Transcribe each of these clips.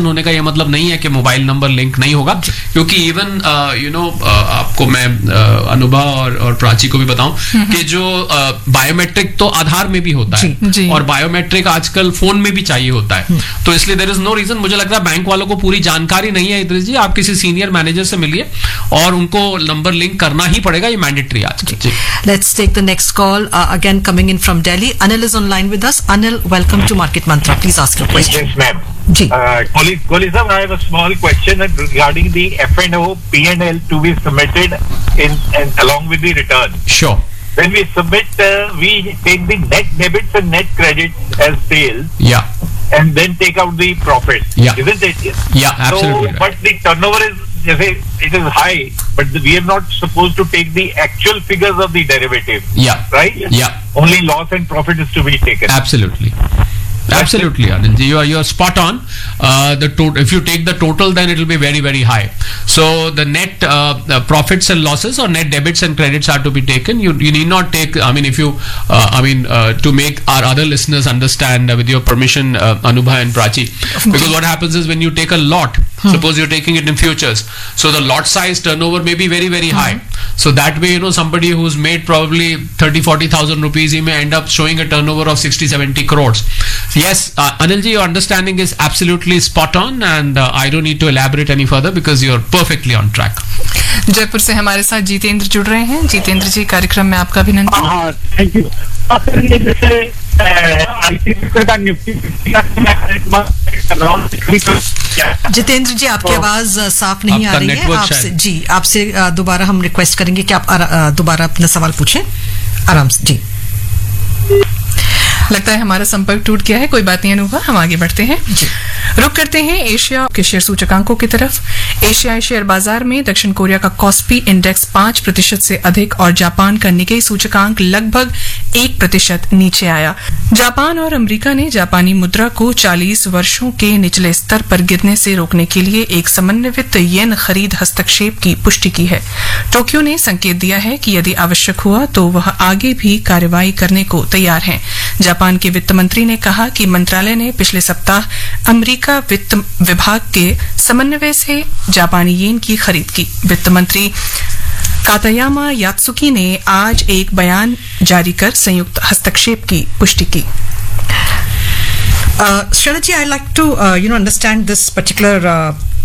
Transaction होने का ये मतलब नहीं है कि मोबाइल नंबर लिंक नहीं होगा, क्योंकि इवन आपको मैं अनुभव और प्राची को भी बताऊं कि जो बायोमेट्रिक तो आधार में भी होता है और बायोमेट्रिक आजकल फोन में भी चाहिए होता है, तो इसलिए देयर इज नो रीजन। मुझे लगता है बैंक वालों को पूरी जानकारी नहीं है इधर जी, आप किसी सीनियर मैनेजर से मिलिए और उनको नंबर लिंक करना ही पड़ेगा, ये मैंडेटरी आजकल। Let's take the next call, again coming in from Delhi. Anil is online with us. Anil, welcome to market Mantra, please ask your question. Yes, ma'am. Ji, Kohli sir, I have a small question regarding the F&O P&L to be submitted in along with the return. Sure. When we submit, we take the net debits and net credits as sales. Yeah. And then take out the profits. Yeah. Isn't it? Yeah, absolutely. So, but the turnover is, it is high, but we are not supposed to take the actual figures of the derivative. Yeah. Right? Yeah. Only loss and profit is to be taken. Absolutely. Absolutely, Anil ji, you are spot on. If you take the total, then it will be very, very high. So the net profits and losses or net debits and credits are to be taken. You need not take. I mean, if you, to make our other listeners understand, with your permission, Anubha and Prachi, because what happens is when you take a lot, suppose you're taking it in futures, so the lot size turnover may be very, very high. So that way, somebody who's made probably 30,000-40,000 rupees, he may end up showing a turnover of 60-70 crores. Yes, Anil ji, your understanding is absolutely spot on, and I don't need to elaborate any further because you're perfectly on track. Jaipur से हमारे साथ जितेंद्र जुड़ रहे हैं। जितेंद्र जी, कार्यक्रम में आपका अभिनंदन। हाँ, थैंक यू। जितेंद्र जी, आपकी आवाज साफ नहीं आ रही है। आपसे जी, आपसे दोबारा हम रिक्वेस्ट करेंगे कि आप दोबारा अपना सवाल पूछें आराम से। जी, लगता है हमारा संपर्क टूट गया है, कोई बात नहीं अनुभव, हम आगे बढ़ते हैं। रुक करते हैं एशिया के शेयर सूचकांकों की तरफ। एशियाई शेयर बाजार में दक्षिण कोरिया का कॉस्पी इंडेक्स 5% से अधिक और जापान का निकेई सूचकांक लगभग 1% नीचे आया। जापान और अमेरिका ने जापानी मुद्रा को 40 वर्षों के निचले स्तर पर गिरने से रोकने के लिए एक समन्वित येन खरीद हस्तक्षेप की पुष्टि की है। टोक्यो ने संकेत दिया है कि यदि आवश्यक हुआ तो वह आगे भी कार्रवाई करने को तैयार है। जापान के वित्त मंत्री ने कहा कि मंत्रालय ने पिछले सप्ताह अमेरिका वित्त विभाग के समन्वय से जापानी येन की खरीद की। वित्त मंत्री कातायामा यात्सुकी ने आज एक बयान जारी कर संयुक्त हस्तक्षेप की पुष्टि की। Shreya, I like to understand this particular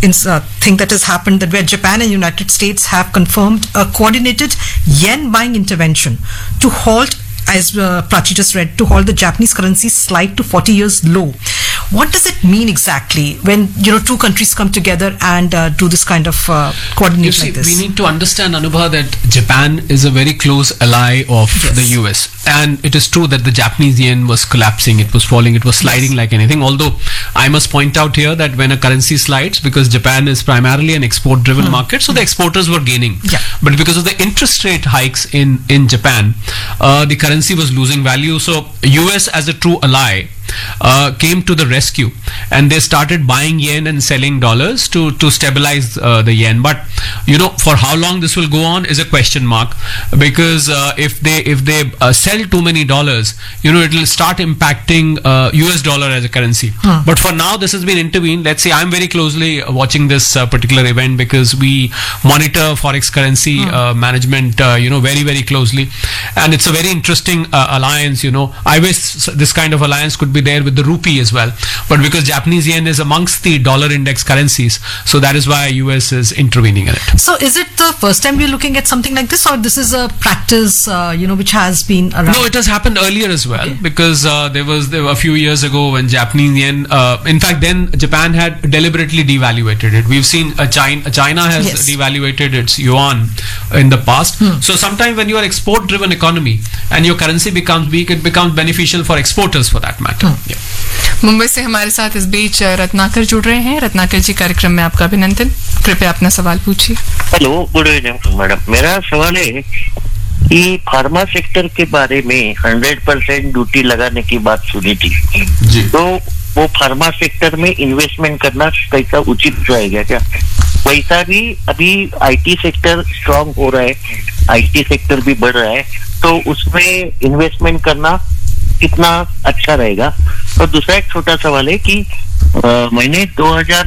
thing that has happened, that where Japan and United States have confirmed a coordinated yen buying intervention to halt, as Prachi just read, to halt the Japanese currency slide to 40 years low. What does it mean exactly when two countries come together and do this kind of coordinate like this? We need to understand, Anubha, that Japan is a very close ally of the US, and it is true that the Japanese yen was collapsing, it was falling, it was sliding like anything. Although I must point out here that when a currency slides, because Japan is primarily an export-driven market, so the exporters were gaining. But because of the interest rate hikes in Japan, the currency was losing value. So US, as a true ally, came to the rescue, and they started buying yen and selling dollars to stabilize the yen. But for how long this will go on is a question mark, because if they sell too many dollars, it will start impacting US dollar as a currency. But for now, this has been intervened. Let's say I'm very closely watching this particular event, because we monitor forex currency management very, very closely, and it's a very interesting alliance. I wish this kind of alliance could be there with the rupee as well, but because Japanese yen is amongst the dollar index currencies, so that is why US is intervening in it. So is it the first time we're looking at something like this, or this is a practice which has been around? No, it has happened earlier as well, because there were a few years ago when Japanese yen, in fact then Japan had deliberately devaluated it. We've seen China has devaluated its yuan in the past. So sometimes when you are export driven economy and your currency becomes weak, it becomes beneficial for exporters for that matter. Mumbai से हमारे साथ इस बीच रत्नाकर जुड़ रहे हैं। रत्नाकर जी, कार्यक्रम में आपका अभिनंदन, कृपया अपना सवाल पूछिए। Hello, good evening madam. मेरा सवाल है कि फार्मा सेक्टर के बारे में 100% ड्यूटी लगाने की बात सुनी थी जी, तो वो फार्मा सेक्टर में इन्वेस्टमेंट करना कैसा उचित रहेगा क्या? वैसा भी अभी आईटी सेक्टर स्ट्रांग हो रहा है, आईटी सेक्टर भी बढ़ रहा है, तो उसमें इन्वेस्टमेंट करना कितना अच्छा रहेगा? और दूसरा एक छोटा सवाल है कि मैंने 2000